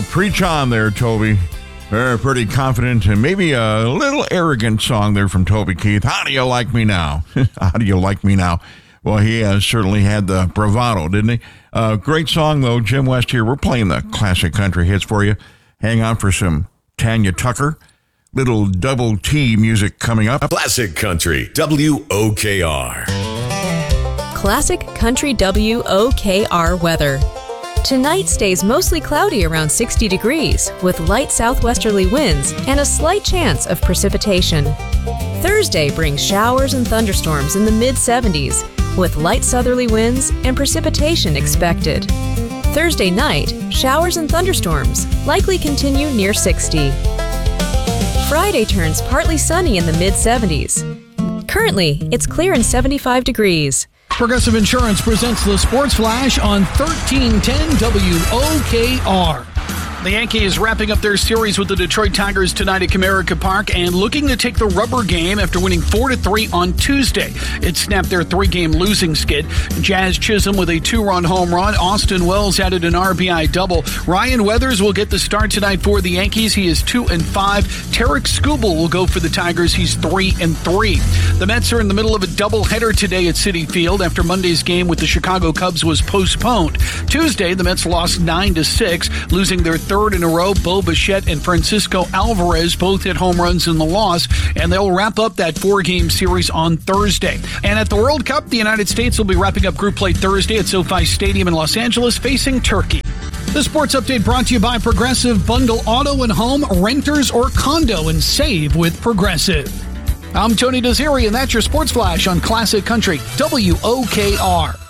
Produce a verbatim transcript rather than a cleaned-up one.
Well, preach on there, Toby. They're pretty confident and maybe a little arrogant song there from Toby Keith. How do you like me now? How do you like me now? Well, he has certainly had the bravado, didn't he? Uh, great song, though. Jim West here. We're playing the classic country hits for you. Hang on for some Tanya Tucker. Little double T music coming up. Classic Country, W O K R. Classic Country W O K R weather. Tonight stays mostly cloudy around sixty degrees with light southwesterly winds and a slight chance of precipitation. Thursday brings showers and thunderstorms in the mid seventies with light southerly winds and precipitation expected. Thursday night, showers and thunderstorms likely continue near sixty. Friday turns partly sunny in the mid seventies. Currently, it's clear and seventy-five degrees. Progressive Insurance presents the Sports Flash on thirteen ten W O K R. The Yankees wrapping up their series with the Detroit Tigers tonight at Comerica Park and looking to take the rubber game after winning four to three on Tuesday. It snapped their three-game losing skid. Jazz Chisholm with a two-run home run. Austin Wells added an R B I double. Ryan Weathers will get the start tonight for the Yankees. He is two and five. Tarek Skubal will go for the Tigers. He's three and three. The Mets are in the middle of a doubleheader today at Citi Field after Monday's game with the Chicago Cubs was postponed. Tuesday, the Mets lost nine to six, losing their third in a row. Bo Bichette and Francisco Alvarez both hit home runs in the loss, and they'll wrap up that four-game series on Thursday. And at the World Cup, the United States will be wrapping up group play Thursday at SoFi Stadium in Los Angeles, facing Turkey. The Sports Update brought to you by Progressive. Bundle auto and home, renters or condo, and save with Progressive. I'm Tony Desiri, and that's your Sports Flash on Classic Country W O K R.